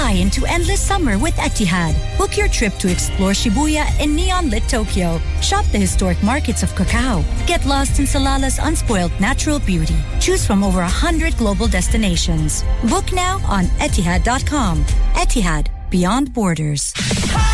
Fly into endless summer with Etihad. Book your trip to explore Shibuya in neon-lit Tokyo. Shop the historic markets of Cacao. Get lost in Salala's unspoiled natural beauty. Choose from over 100 global destinations. Book now on Etihad.com. Etihad, beyond borders.